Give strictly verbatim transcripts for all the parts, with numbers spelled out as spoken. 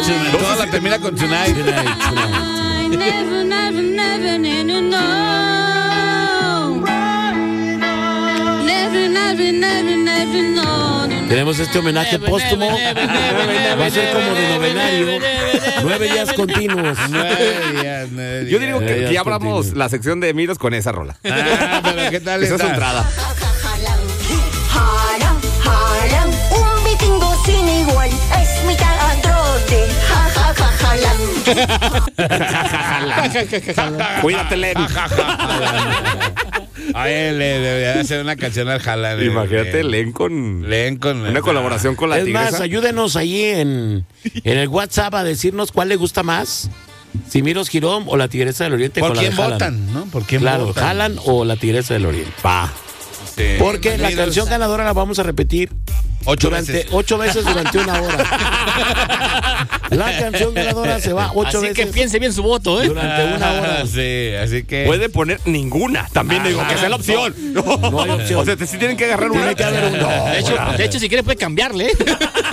tonight. Toda la termina con tonight. Tonight, tonight. Never, never, never, never, no. Never, never, never, never, no. Tenemos este homenaje póstumo. Va a ser como de novenario. Nueve días continuos. Nueve días, nueve días. Yo digo que, Ya, que ya abramos continúo. la sección de Miros con esa rola. Ah, pero ¿qué tal Esa es su está? entrada. Jalan, jalan, un vikingo sin igual, es mitad androide, ja, ja, ja, jalan. Cuídate, Len. A él le debería hacer una canción al Jalan. Imagínate, Len con Leen con una colaboración con la Es tigresa. más, ayúdenos ahí en, en el WhatsApp a decirnos cuál le gusta más. Si Miros Girón o la Tigresa del Oriente. ¿Por con la quién de Haaland. votan, no? ¿Por quién Claro, votan? Haaland o la Tigresa del Oriente. Va. Sí. Porque la Miros, canción ganadora la vamos a repetir Ocho durante veces. ocho veces durante una hora. La canción ganadora se va ocho Así veces que piense bien su voto, ¿eh? durante una hora. Sí, así que. Puede poner ninguna. También digo que sea la opción. No, no hay opción. O sea, te, si tienen que agarrar una. Tiene que haber una. De hecho, de hecho, si quiere puede cambiarle, ¿eh?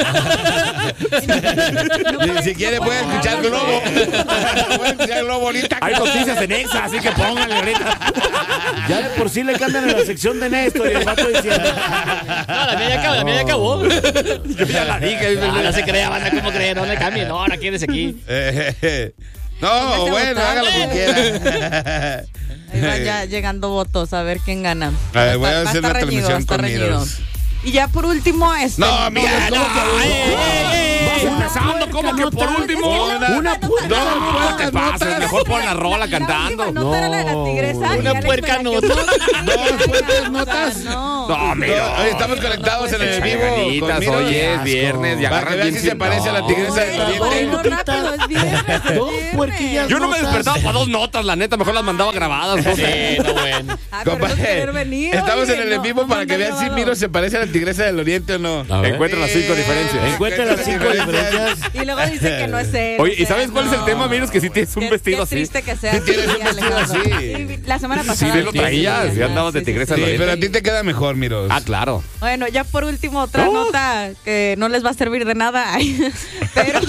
Si, si quiere, puede escuchar Globo. Puede escuchar Globo ahorita. Hay noticias en Exa, así que pónganle ahorita. Ya de por sí le cambian a la sección de Néstor y el vato diciendo. No, la mía ya acabó, la mía ya acabó. Yo ya la dije. Ah, no se crea, banda, ¿cómo creen? No le cambien, no, no quieres aquí. Eh, No, bueno, haga lo que quiera. Ahí van ya llegando votos, a ver quién gana. A ver, voy a Va hacer estar una reñido, transmisión va a estar con reñido. Miros. Y ya por último, este. No, mira, No, ¿cómo ey, ey, ey, Vas empezando como que por último. Una puta No te pases, mejor pon la rola cantando. No, era la de la tigresa. Una y ya le puerca dijo la que- nota. Dos puercas notas. No. No, mira. Hoy estamos conectados en el vivo. Ganitas, con Miros. hoy es viernes y Para que agarran vean bien si se parece a la tigresa del Bueno, Oriente. rápido, es viernes, es Dos viernes. puerquillas. Yo no me notas. despertaba para dos notas, la neta, mejor las mandaba grabadas. No sé. Sí, no, bueno. Ah, pero no Compadre, querer venir, estamos oye, en el en no, vivo no para que manda vean si grabado. Miros se parece a la tigresa del Oriente o no. A ver. Encuentra las cinco diferencias. Encuentra las cinco diferencias. Y luego dice que no es él. Oye, o ¿y sea, sabes cuál es el no. tema, Miros? Que si tienes un Qué- vestido qué así. triste que sea Sí, tienes así, un vestido Alejandro. así. Sí, la semana Sí, pasada. sí lo traías, ya andabas de sí, sí, tigresa sí. del Sí, Oriente. pero a ti te queda mejor, Miros. Ah, claro. Bueno, ya por último, otra No. nota que no les va a servir de nada. Ay, pero,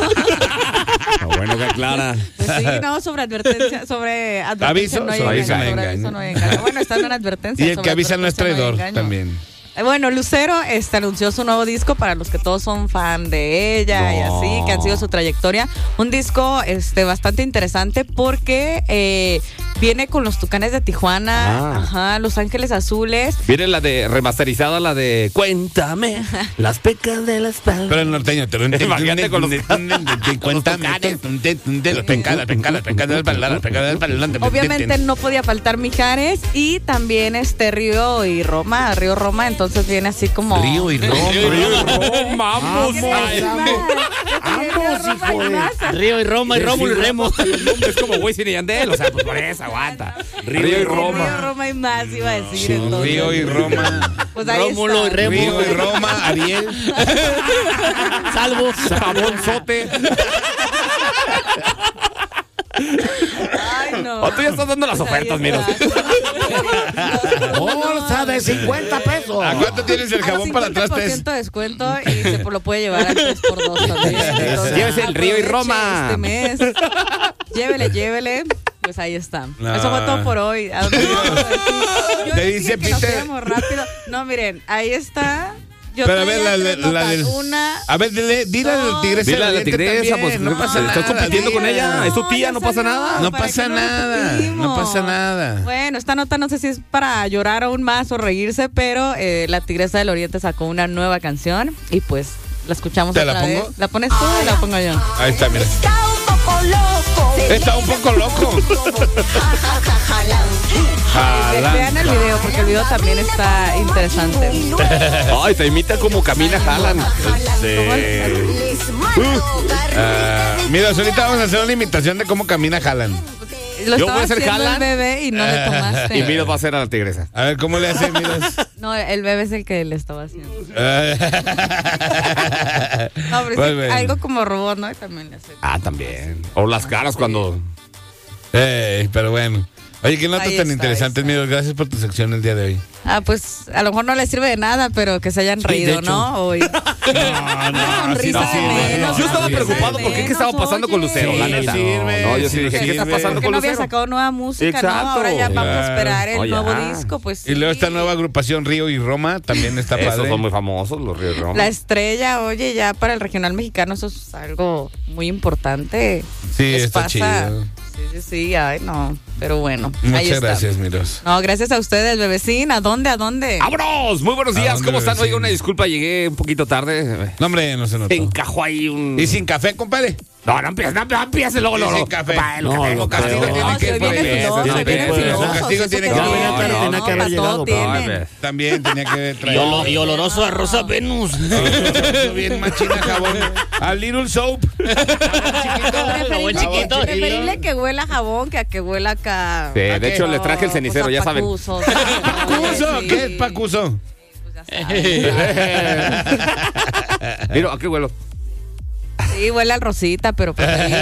No, bueno, que aclara. pues sí, no, sobre advertencia, sobre advertencia Aviso, no hay sobre engaño, aviso no hay sobre engaño. aviso no hay engaño. Bueno, estando en advertencia. Y el sobre que avisa no es advertencia hay traidor engaño. también. Eh, Bueno, Lucero este, anunció su nuevo disco para los que todos son fan de ella y No. así, que han sido su trayectoria. Un disco este, bastante interesante porque eh, viene con los Tucanes de Tijuana, Ah. ajá, Los Ángeles Azules. Viene la de remasterizada, la de Cuéntame las pecas de la espalda. Pero el norteño. Imagínate con los- Cuéntame. Las pecas, las pecas, las pecas del espalda, las pecas del espalda. Obviamente no podía faltar Mijares y también este Río y Roma, Río Roma, entonces viene así como Río y Roma. Vamos. Ay, Ambos, hijo de- Río y Roma y Rómulo y Remo. Es como Wisin y Yandel, o sea, pues por eso, aguanta. Río y Río, Roma. Roma y más iba a decir Sí, entonces. Río y Roma. Pues ahí Rómulo está. y Remo. Río y Roma, Ariel. Salvo. Jabonzote. Ay, no. O tú ya estás dando las Pues ahí ofertas, está. Miros. Bolsa de cincuenta pesos. ¿A cuánto tienes el A jabón para cincuenta por trastes? ciento de descuento y se lo puede llevar al tres por dos también. Entonces, Llévese el Río y aproveche Roma. Este mes. Llévele, llévele. Pues ahí está. No. Eso fue todo por hoy. ¿A dónde vamos a decir? Yo Le dije dice que nos Peter- fuéramos rápido. No, miren, ahí está. Yo Pero a ver, traía la, tres la, la notas. del. Una. A ver, dile, dile a la dos, tigresa. Dile a la del Oriente tigresa, también, pues no pasa nada. estás compitiendo con ella. Es tu tía, ya no pasa salió. nada. No ¿Para pasa qué lo nada, repetimos? no pasa nada. Bueno, esta nota no sé si es para llorar aún más o reírse, pero eh, la Tigresa del Oriente sacó una nueva canción y pues la escuchamos ¿Te otra la vez. pongo? ¿La pones tú o la pongo yo? Ahí está, mira. Está un poco loco. Está un poco loco. Ve- Vean el video porque el video también está interesante. Ay, te imita como camina Haaland. Ah, mira, ahorita vamos a hacer una imitación de cómo camina Haaland. Lo Yo estaba voy a ser haciendo el Haaland. bebé y no le tomaste. Y Miros va a ser a la tigresa. A ver, ¿cómo le hace, Miros? No, el bebé es el que le estaba haciendo. Ah, No, pero Pues sí, bueno. algo como robot, ¿no? Y también le hace. Ah, también. O las caras cuando. Ey, pero bueno. Oye, qué notas Ahí tan está, interesantes, ahí está. Miros. Gracias por tu sección el día de hoy. Ah, pues a lo mejor no les sirve de nada, pero que se hayan Sí, reído, de hecho. ¿no? Hoy. No, Una sonrisa sí, de no, menos. no, Yo estaba sí, preocupado sí, porque sí. qué estaba pasando con Lucero, Oye. la Sí, neta. sirve, No, yo sí sí dije, sirve. ¿qué está pasando Porque con no había Lucero? sacado nueva música, Exacto. ¿no? Ahora ya vamos a Claro. esperar el Oye, nuevo ah. disco, pues Y luego sí. esta nueva agrupación Río y Roma también está Esos padre. son muy famosos, los Ríos Roma. La estrella, oye, ya para el regional mexicano eso es algo muy importante. Sí, Les está pasa. chido. Sí, sí, sí, ay, no. Pero bueno, ahí Muchas está. gracias, Miros. No, gracias a ustedes, bebecín. ¿A dónde? ¿A dónde? ¡Vámonos! Muy buenos ¿A días, dónde, ¿cómo están? vecino? Oiga, una disculpa, llegué un poquito tarde. No, hombre, no se notó. Se encajó ahí un... ¿Y sin café, compadre? No, no empieces, no, no empieces luego, Y luego. sin café. Papá, el No, café, lo el castigo creo. tiene No, que se ir por viene ahí. filoso, Tiene se que ir viene por ahí. filoso. Castigo sí, tiene eso que que ir. tienen, Ya tenía ¿no? que haber Para llegado, todo Ay, tienen. ve. También tenía que Y, traer. olo- y oloroso a Rosa Venus. Bien machina jabón. A Little Soap. Lo buen chiquito. Preferible que huela a jabón que a que huela acá. Sí, ¿A de qué? hecho, les traje el cenicero, Pues a ya saben. pacuso, ¿Pacuso? sí. ¿Qué es pacuso? Mira, ¿a qué huelo? Sí, huele al rosita, pero preferible.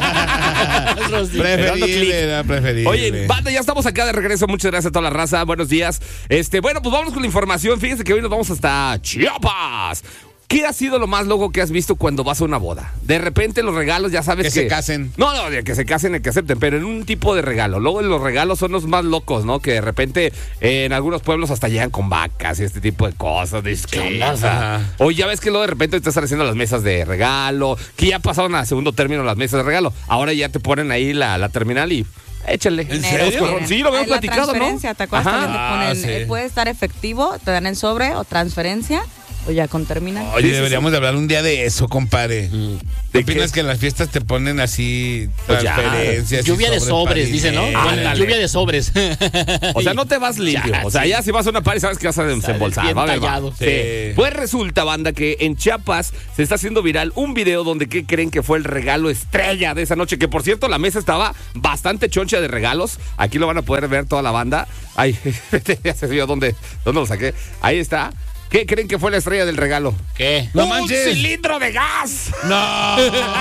Preferible, era preferible. Oye, banda, ya estamos acá de regreso. Muchas gracias a toda la raza. Buenos días. Este, bueno, pues vámonos con la información. Fíjense que hoy nos vamos hasta Chiapas. ¿Qué ha sido lo más loco que has visto cuando vas a una boda? De repente los regalos, ya sabes Que que... se casen. No, no, de que se casen y que acepten, pero en un tipo de regalo. Luego los regalos son los más locos, ¿no? Que de repente eh, en algunos pueblos hasta llegan con vacas y este tipo de cosas. Dices, ¿qué onda? O sea, ajá. oye, ya ves que luego de repente te están haciendo las mesas de regalo, que ya pasaron a segundo término las mesas de regalo. Ahora ya te ponen ahí la, la terminal y échale. ¿En Dinero serio? quieren. Sí, lo habíamos Ay, la platicado, ¿no? transferencia, ¿te acuerdas? Ajá. También te ponen, Ah, sí. eh, puede estar efectivo, te dan el sobre o transferencia o ya con terminal. Oye, Sí, sí, deberíamos de hablar un día de eso, compadre. ¿Qué ¿De opinas qué? que en las fiestas te ponen así Pues ya. transferencias? y Lluvia de sobres, para dice, ¿no? dinero? Bueno, Ándale. lluvia de sobres. O sea, no te vas limpio. Ya, O sea, sí. ya si vas a una party sabes que vas a desembolsar. bien Va a haber, va. tallado. Sí. Sí. Pues resulta, banda, que en Chiapas se está haciendo viral un video donde ¿qué creen que fue el regalo estrella de esa noche? Que por cierto, la mesa estaba bastante choncha de regalos. Aquí lo van a poder ver toda la banda. Ay, ya se vio dónde, dónde lo saqué. Ahí está. ¿Qué creen que fue la estrella del regalo? ¿Qué? ¡No ¡Un manches! cilindro de gas! No,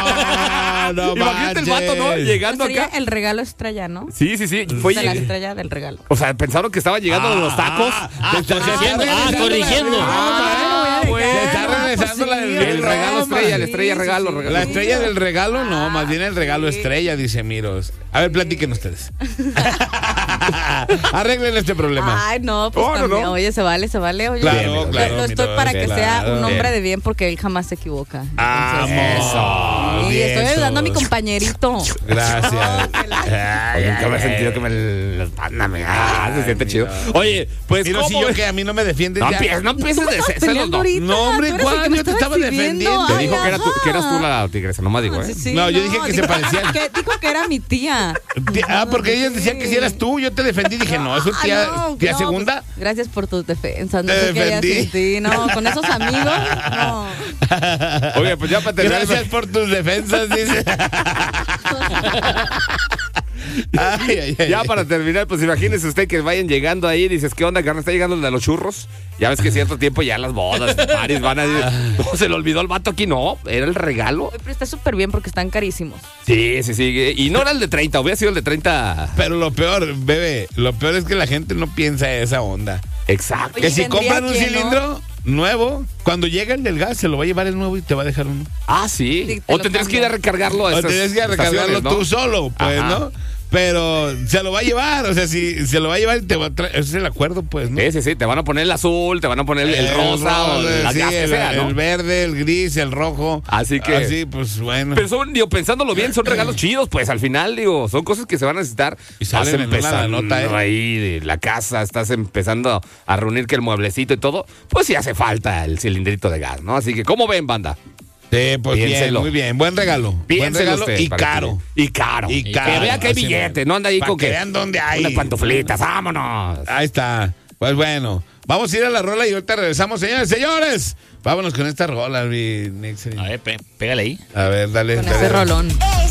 no Imagínate el vato, ¿no? manches. Llegando Sería acá. el regalo estrella, ¿no? Sí, sí, sí. Fue De la estrella del regalo. O sea, pensaron que estaba llegando Ah, los tacos. Ah, Te está corrigiendo. Ah, regresando corrigiendo. la- Ah, Ah, bueno. Te está regresando la del El regalo estrella, la estrella Sí, regalo. sí, sí. regalo. La estrella del regalo, no, más bien el regalo sí. estrella, dice Miros. A ver, platiquen ustedes. Arreglen este problema. Ay, no, pues No, no, también. no. Oye, se vale, se vale. Oye, Claro, Yo- claro, Yo estoy mira, para que sea claro. un hombre de bien porque él jamás se equivoca. Ah, Entonces, eso. sí, Bien, estoy ayudando a mi sos. compañerito. Gracias. Oye, nunca me he sentido que me los mándame. Ah, se siente chido. Oye, pues Miro, ¿cómo si yo ves? que a mí no me defiendes No ya. empieces, no empieces de ce- celos, Peleando no. ahorita, No, hombre, tú eres el ¿cuál? que me Yo te estaba estaba exhibiendo. defendiendo. Te Ay, dijo que, era tú, que eras tú ajá. la tigresa, no más digo, ¿eh? Sí, sí, No, yo dije que se dijo- parecían. que- dijo que era mi tía. Tía- Ah, porque ellos decían que si eras tú, yo te defendí. Dije, no, es su Ah, tía, no, tía no, segunda. pues, gracias por tus defensas. No Te sé qué harías defendí. sin ti. No, con esos amigos, no. Oye, pues ya para terminar. Gracias por tus defensas, dice. Ay, ay, ay, Ya ay. para terminar, pues imagínese usted que vayan llegando ahí y dices, ¿qué onda, carnal? ¿Está llegando el de los churros? Ya ves que cierto tiempo ya las bodas, los paris van a decir, no, se le olvidó el vato aquí, no, era el regalo. Oye, pero está súper bien porque están carísimos. Sí, sí, sí, y no era el de treinta, hubiera sido el de treinta. Pero lo peor, bebé, lo peor es que la gente no piensa esa onda. Exacto. Oye, Que si tendría compran un quien, ¿no? cilindro nuevo, cuando llega el del gas, se lo va a llevar el nuevo y te va a dejar uno. Ah, sí. Sí, te o lo tendrías que ir a cambian. recargarlo a O esas tienes que recargarlo estaciones, ¿no? tú solo, pues, Ajá. ¿no? Pero se lo va a llevar, o sea, si se lo va a llevar y te va a traer, ese es el acuerdo, pues, ¿no? Sí, sí, sí, te van a poner el azul, te van a poner el, el rosa o las sí, gas que el, sea, ¿no? el verde, el gris, el rojo. Así que- Así, pues, bueno. Pero son, digo, pensándolo bien, son regalos chidos, pues al final, digo, son cosas que se van a necesitar. Y salen Vas en una empezando nota, ¿eh? ahí de la casa, estás empezando a reunir que el mueblecito y todo, pues sí hace falta el cilindrito de gas, ¿no? Así que, ¿cómo ven, banda? Sí, pues bien, Piénselo. muy bien. Buen regalo. Buen Piénselo regalo usted, y para que- caro. Y caro. Y caro. Que vea que hay Así, billete, no anda ahí pa' con que que... vean dónde hay. Unas pantuflitas, vámonos. Ahí está. Pues bueno, vamos a ir a la rola y ahorita regresamos, señores, señores. Vámonos con esta rola, mi Nixon. A ver, pe- pégale ahí. A ver, dale. Con dale. ese rolón.